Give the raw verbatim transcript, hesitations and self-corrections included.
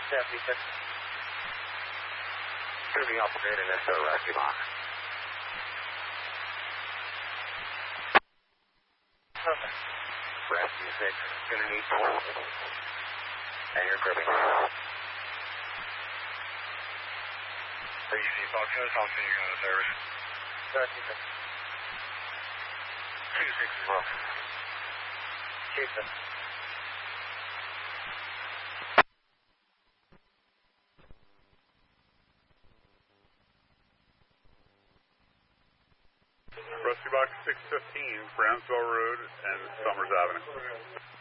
seventy-six. Moving operator in this uh, rescue box. Perfect. Rescue six, gonna need four. And you're cribbing. Are you see Fox News? Fox News, you're going to service. thirty-six. two six is broken. two six. Rescue Box six fifteen, Brownsville Road and Summers Avenue.